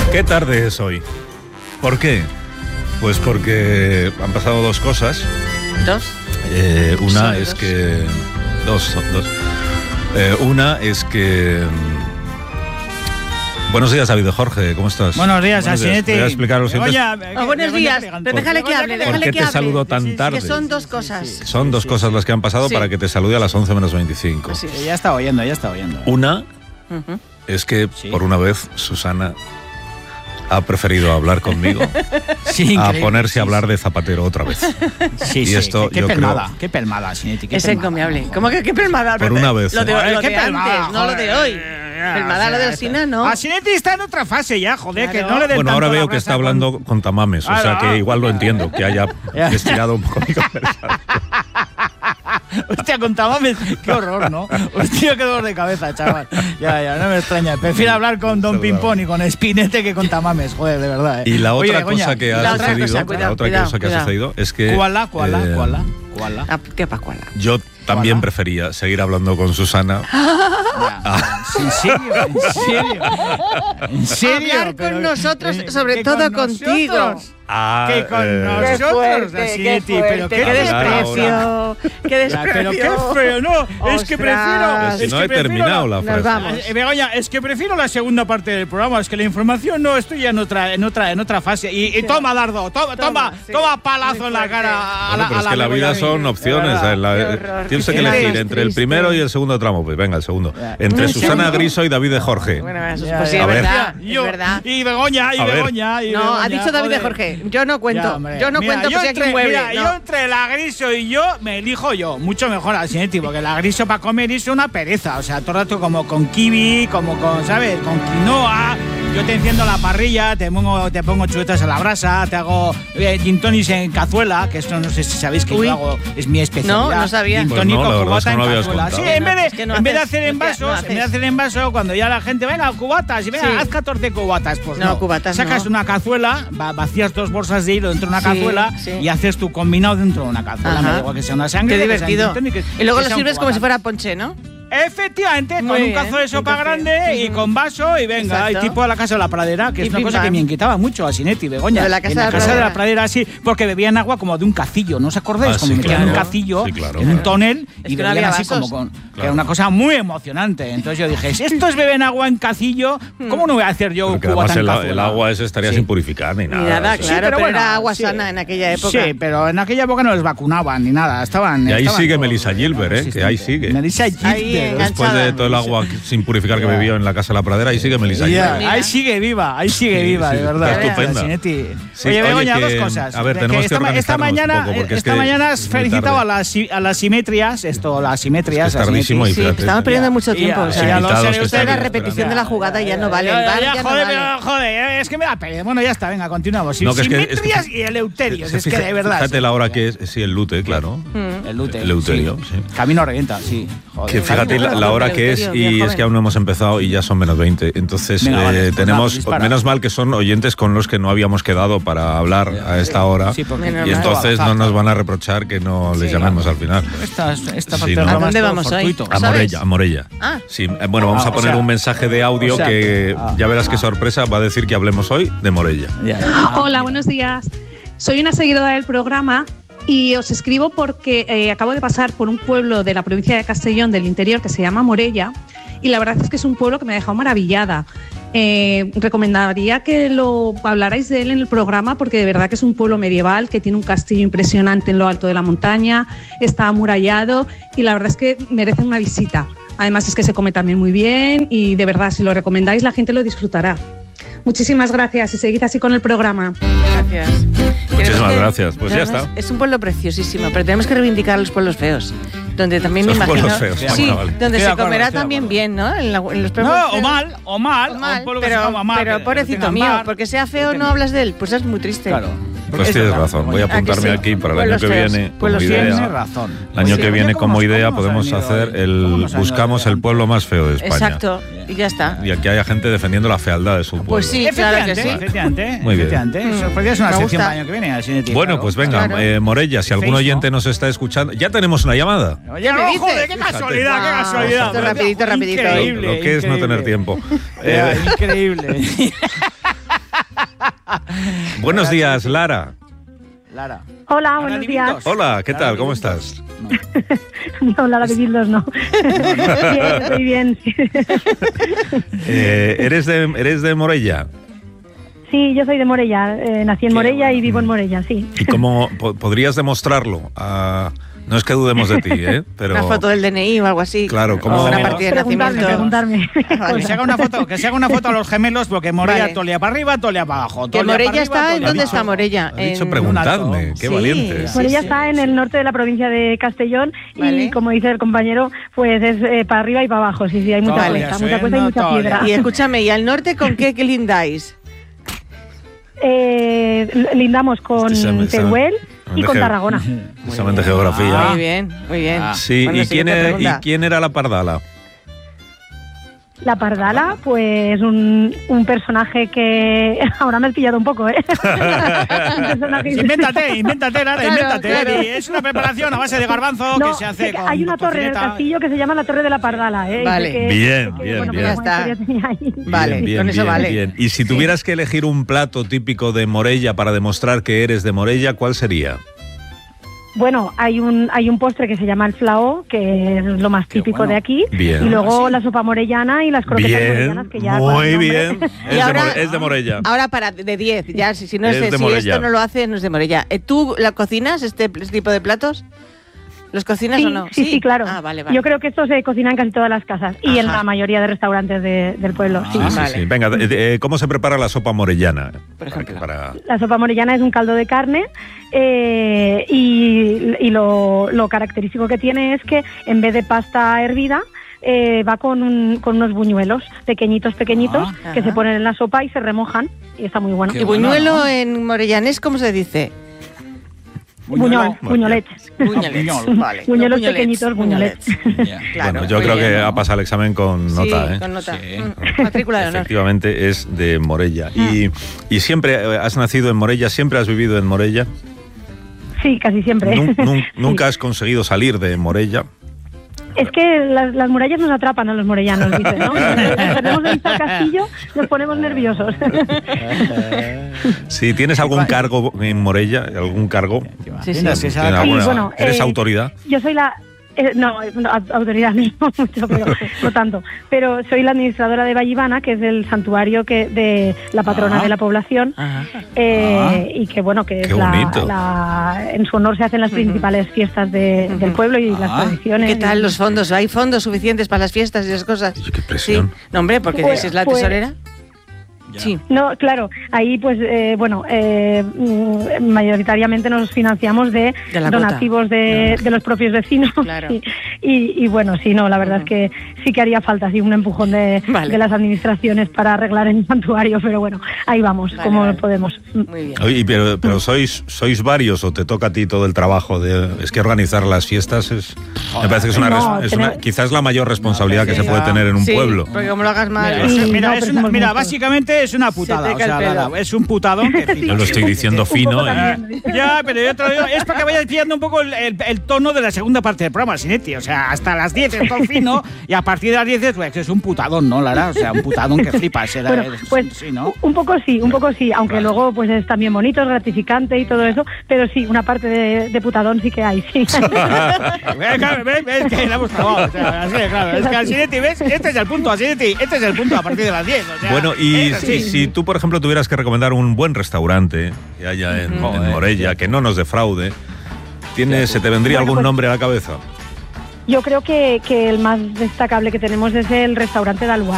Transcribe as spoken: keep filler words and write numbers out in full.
¿Qué tarde es hoy? ¿Por qué? Pues porque han pasado dos cosas. ¿Dos? Eh, una es dos? que... Dos, dos. Eh, una es que... Buenos días, David Jorge, ¿cómo estás? Buenos días, Asinetti. Voy a explicar los siguientes. Oh, buenos días, pero déjale que hable, déjale ¿Por qué que te hable. saludo tan tarde? Que son dos cosas. Son dos cosas las que han pasado Sí. para que te salude a las once menos veinticinco. Sí. Ya está oyendo, ya está oyendo. Una Ujú. es que, Sí. por una vez, Susana ha preferido hablar conmigo Sí, a increíble. ponerse a hablar de Zapatero otra vez. Sí, Y sí, esto, qué, qué yo pelmada, creo- qué pelmada, Asinetti. qué Es pelmada. encomiable. ¿Cómo que qué pelmada? Por una vez, Lo de, ¿eh? Joder, lo qué de pelmada, antes, no lo de joder. hoy. Pelmada lo del Sina, ¿no? Asinetti está en otra fase ya, joder, Claro. que no le den Bueno, ahora tanto la veo que brasa está con- hablando con tamames, o sea Claro. que igual lo entiendo, que haya Ya. estirado un poco mi conversación. Hostia, con tamames, qué horror, ¿no? Hostia, qué dolor de cabeza, chaval. Ya, ya, no me extraña. Prefiero hablar con Don Pimpón y con Espinete que con tamames, joder, de verdad. ¿eh? Y la Oye, otra Begoña, cosa que la ha otra sucedido, cosa, cuidado, la otra cuidado, cosa que ha cuidado. sucedido es que Kuala, Kuala, eh, Kuala, Kuala. Ah, ¿qué pascuala? yo también Kuala. prefería seguir hablando con Susana. Ya, ¿En serio? ¿En serio? ¿En serio? Hablar con Pero- nosotros, eh, sobre que todo con contigo. nosotros. a, Que con eh, nosotros. Qué fuerte, Asinetti, qué pero fuerte, qué qué desprecio. desprecio, qué Ya, desprecio. pero qué feo, no, es que Ostras. prefiero. Si es no que he prefiero terminado la Nos frase. vamos. Eh, Begoña, es que prefiero la segunda parte del programa, es que la información no, estoy ya en otra, en otra, en otra fase. Y, y toma, Dardo, toma, toma, sí. toma palazo en la Muy cara fuerte. a Bueno, la, pero a es la que la Begoña vida son Mí. opciones. De eh, la- Qué eh, horror, tienes qué que elegir triste. entre el primero y el segundo tramo. Pues venga, el segundo. Ya. Entre El Susana segundo. Griso y David de Jorge. Bueno, eso es Ya, pues sí, ya. es A ver. verdad, es Yo- verdad. Y Begoña, y A ver. Begoña, y No, Begoña, ha dicho David de joder. Jorge. Yo no cuento. Ya, hombre. Yo no Mira, cuento, yo pues si aquí entre, mueble. mira, no. yo entre la Griso y yo me elijo yo. Mucho mejor al Asinetti, porque la Griso para comer es una pereza. O sea, todo el rato como con kiwi, como con, ¿sabes? Con quinoa. Yo te enciendo la parrilla, te pongo, te pongo chuletas a la brasa, te hago eh, gin tonics en cazuela, que esto no sé si sabéis que Uy. yo hago, es mi especialidad. No, no sabía. Gin Pues tonic no, con la verdad es cubata que no en habías cazuela. contado. Sí, en vez de, Es que no en vez de haces, hacer no envasos, haces. en vez de hacer envasos, cuando ya la gente, venga, cubatas, y venga, Sí. haz catorce cubatas, pues no. No, cubatas Sacas no. una cazuela, va- vacías dos bolsas de hilo dentro de una Sí, cazuela sí. y haces tu combinado dentro de una cazuela. Ajá. Me da igual que sea una sangre, Qué que sea un divertido. gin tonic, que- Y luego que lo sea un sirves como cubata. si fuera ponche, ¿no? Efectivamente, Muy con un bien, cazo de sopa entonces, grande y ujú. con vaso y venga, Exacto. y tipo a la casa de la pradera, que Y es una pim, cosa que pam. me inquietaba mucho a Sinetti, Begoña. Lo de la casa en de la la casa de la pradera. pradera, sí, porque bebían agua como de un cacillo, ¿no os acordáis? Ah, como sí, metían un claro. cacillo Sí, claro. en un tonel Es y que no bebían había así como vasos. con. Que Claro. era una cosa muy emocionante. Entonces yo dije, si estos beben agua en cacillo, ¿cómo no voy a hacer yo Porque un cubata además en el, cazuela? el agua ese estaría Sí. sin purificar ni nada. Ni nada, o sea. claro, pero pero, bueno, era agua sí. sana en aquella época. Sí, pero en aquella época no les vacunaban ni nada. Estaban. Y ahí estaban sigue todos Melissa Gilbert, ¿eh? Que ahí sigue. Melissa Ahí Gilbert. enganchada. Después de todo el agua sin purificar que Ya. bebió en la casa de la pradera, ahí sigue Melissa Ya, Gilbert. Mira. ahí sigue viva, ahí sigue Sí, viva, sí, de verdad. está estupenda. Sinetti. Sí, oye, oye, Begoña, que- dos cosas. a ver, De tenemos que esta, esta organizarnos un mañana, poco, porque es esta que mañana es has muy felicitado a tarde. las, si- a las simetrias, esto, las simetrias. Es que es a tardísimo Sinetti. y Sí, fíjate. estamos perdiendo mucho Ya, tiempo. o ya, sea, ya lo invitados sé, que usted están la bien repetición esperando. de la jugada ya no vale. Ya, El ya, bar ya, ya no joder, vale. pero, joder, es que me da pereza. Bueno, ya está, venga, continuamos. No, que es que- es que- Simetrias y eleuterios, es que Fíjate- de verdad. Fíjate la hora que es. Sí, el lute, claro. Mm. El lute. El Eleuterio, sí. Camino revienta, sí. Joder. Que fíjate Camino, la, la hora que es Eleuterio, y bien es que joven. aún no hemos empezado y ya son menos veinte. Entonces Venga, eh, vale, pues tenemos, vamos, dispara. menos mal que son oyentes con los que no habíamos quedado para hablar a esta hora. Sí, porque Menos Y mal. entonces no nos van a reprochar que no les Sí. llamemos al final. Esta, esta Sí, parte del ¿no? programa ¿A dónde es todo vamos hoy? fortuito. A ¿Sabes? Morella, a Morella. Ah. Sí, eh, bueno, vamos Ah, a o poner sea, un mensaje de audio o sea, que ah, ya verás qué ah. sorpresa va a decir que hablemos hoy de Morella. Ya. Hola, buenos días. Soy una seguidora del programa y os escribo porque eh, acabo de pasar por un pueblo de la provincia de Castellón del interior que se llama Morella y la verdad es que es un pueblo que me ha dejado maravillada. Eh, recomendaría que lo hablarais de él en el programa porque de verdad que es un pueblo medieval que tiene un castillo impresionante en lo alto de la montaña, está amurallado y la verdad es que merecen una visita. Además es que se come también muy bien y de verdad si lo recomendáis la gente lo disfrutará. Muchísimas gracias y seguid así con el programa. Gracias. Muchísimas Tenemos que- gracias. Pues ya además, está. Es un pueblo preciosísimo, pero tenemos que reivindicar los pueblos feos. Donde también me Los imagino. pueblos feos, Sí, bueno, vale. donde Estoy de se acuerdo, comerá estoy de también acuerdo. bien, ¿no? En, la- en los pueblos No, o feos. mal, o mal, O o mal, un pueblo que pero, se coma mal, pero que pobrecito tenga mío, mar, porque sea feo que no tenga- hablas de él, pues es muy triste. Claro. Pues Es tienes verdad, razón. Voy a Begoña. ¿A que apuntarme sí? aquí para el Pueblos año que feos, viene pueblos como feos. idea. Tienes razón. El año Sí. que viene ¿Cómo como nos- idea cómo nos podemos han ido hacer hoy? ¿Cómo el nos han ido buscamos hoy? el pueblo más feo de España. Exacto, y ya está. Y aquí haya gente defendiendo la fealdad de su pueblo. Pues sí. claro que sí. Efectivamente, Muy bien. efectivamente. Mm. Eso podría ser una Me sección gusta. para el año que viene. Así de ti, Bueno, claro. pues venga, Claro. eh, Morella, si algún Facebook, oyente nos está escuchando, ya tenemos una llamada. Oye, ¿Qué no, dices? joder, qué casualidad, qué Wow, casualidad. esto rapidito, rapidito. Increíble, Lo que es no increíble. tener tiempo. Ya, Eh, increíble. Buenos Lara, días, sí. Lara. Lara. Hola, Lara buenos Divindos. días. Hola, ¿qué Lara tal? ¿Cómo Divindos. estás? No. No, Lara Divindos no. Bien, estoy bien. Sí. Eh, ¿eres, de, ¿Eres de Morella? Sí, yo soy de Morella. Eh, nací en Qué Morella bueno. y vivo en Morella, sí. ¿Y cómo po- podrías demostrarlo? Ah, no es que dudemos de ti, ¿eh? Pero, Una foto del D N I o algo así. Claro, ¿cómo- O una Pero partida de Preguntarme, nacimiento. preguntarme. Vale. Que se haga una foto, que se haga una foto a los gemelos, porque Morella Vale. tolea para arriba, tolea para abajo. Que tolea Morella para arriba, está, ¿en tolea dónde para está abajo. Morella? Ha dicho En- preguntadme, alto. qué Sí. valiente. Sí, Morella sí. está en el norte de la provincia de Castellón Vale. y, como dice el compañero, pues es eh, para arriba y para abajo. Sí, sí, hay mucha Vale. cuesta, mucha cuesta y No, mucha todavía. piedra. Y escúchame, ¿y al norte con qué, qué lindáis? Eh, lindamos con Este examen- Teruel y con examen- Tarragona. Examen de geografía. Ah. Muy bien, muy bien. Ah. Sí, Bueno, ¿y, quién siguiente era, ¿y pregunta. quién era la pardala? La Pardala, pues un, un personaje que ahora me has pillado un poco, ¿eh? Un personaje- Invéntate, invéntate, Lara, Claro, invéntate. claro. Y es una preparación a base de garbanzo No, que se hace que con hay una torre en el tocineta. castillo que se llama la Torre de la Pardala, ¿eh? Y Vale. que- Bien, que, bien, bueno, bien. pues Ya está. alguna historia tenía ahí. Vale, Bien, bien, con eso bien, vale. bien. Y si tuvieras que elegir un plato típico de Morella para demostrar que eres de Morella, ¿cuál sería? Bueno, hay un hay un postre que se llama el flaó, que es lo más Qué típico bueno. de aquí. Bien. Y luego Sí. la sopa morellana y las croquetas Bien, morellanas, que ya... con el muy nombre- bien. Es, Y de ahora- More- es de Morella. Ahora para de diez, ya si, si no es, Es de si Morella. esto no lo hace, no es de Morella. Eh, ¿Tú la cocinas este pl- tipo de platos? ¿Los cocinas Sí, o no? sí, sí, claro. Ah, vale, vale. Yo creo que esto se cocina en casi todas las casas y en Ajá. la mayoría de restaurantes de- del pueblo. sí. Sí, sí, Vale. sí. Venga, de- de- ¿cómo se prepara la sopa morellana? Por ejemplo. Para- La sopa morellana es un caldo de carne eh, y, y lo, lo característico que tiene es que en vez de pasta hervida eh, va con, un- con unos buñuelos pequeñitos, pequeñitos Ah. que Ajá. se ponen en la sopa y se remojan y está muy bueno. Qué ¿Y bueno, buñuelo ¿no? en morellanés cómo se dice? Buñol, Bueno. buñolets. Buñolets. Buñol. Vale. Buñuelos No, buñolets, pequeñitos, buñolets. Ya. Claro, bueno, yo muy creo bien, que ¿no? ha pasado el examen con Sí, nota, ¿eh? con nota. Sí. Mm, Matrícula de honor. Efectivamente es de Morella. Y, y siempre eh, has nacido en Morella, siempre has vivido en Morella. Sí, casi siempre. Nun- nun- Sí. Nunca has conseguido salir de Morella. Es que las, las murallas nos atrapan a los morellanos, dice, ¿no? Nos ponemos en el castillo, nos ponemos nerviosos. Si tienes algún cargo en Morella, algún cargo, ¿Te imaginas Sí, sí. que esa- ¿tienes Sí, alguna- bueno, ¿eres eh, autoridad? Yo soy la... eh, no, no, au- autoridad no mucho, pero no tanto. Pero soy la administradora de Vallivana, que es el santuario que de la patrona Ah. de la población, Ajá. eh, y que bueno, que Qué es la, bonito. la- en su honor se hacen las principales fiestas de- del pueblo y las Ah. tradiciones. ¿Qué tal los fondos? ¿Hay fondos suficientes para las fiestas y esas cosas? Oye, qué presión. Sí. No, hombre, porque Pues- si es la pues- tesorera. Ya. Sí. No, claro, ahí pues eh, bueno, eh, mm, mayoritariamente nos financiamos de, De la cuota. donativos de, de los propios vecinos. Claro. Y, y, y, bueno, sí, no, la verdad Ujú. es que sí que haría falta así un empujón de, Vale. de las administraciones para arreglar el santuario, pero bueno, ahí vamos, Vale, como vale. podemos. Muy bien. Oye, pero, pero sois, sois varios o te toca a ti todo el trabajo de. Es que organizar las fiestas es. Me parece que es una, No, res- es una- tener- quizás la mayor responsabilidad que se puede ya. tener en un Sí, pueblo. porque como lo hagas mal. Mira, Sí, es, mira, no, es pero una- somos mira, muchos. básicamente es una putada. te O cae sea, el pelo. Lara, es un putadón que Yo lo estoy diciendo Un poco fino. ¿eh? también. Ya, pero yo te lo digo, es para que vayas pillando un poco el, el- el tono de la segunda parte del programa, Sinetti. O sea, hasta las diez es todo fino y a partir de las diez es, pues, es un putadón, ¿no, Lara? O sea, un putadón que flipas. Era, Bueno, es- pues sí, ¿no? un poco sí, un poco sí, aunque Vale. luego pues es también bonito, es gratificante y todo eso, pero sí, una parte de, de putadón sí que hay, sí. Ves, claro, ves, ves que la hemos clavado. O sea, así, claro. Es que al Sinetti, ¿ves? Este es el punto, al Sinetti. Este es el punto a partir de las diez. O sea, Bueno, y es si, así. si tú, por ejemplo, tuvieras que recomendar un buen restaurante que haya en, en Joder, Morella, que no nos defraude, ¿tiene, ¿se te vendría Bueno, algún pues- nombre a la cabeza? Yo creo que, que el más destacable que tenemos es el restaurante de Aluar.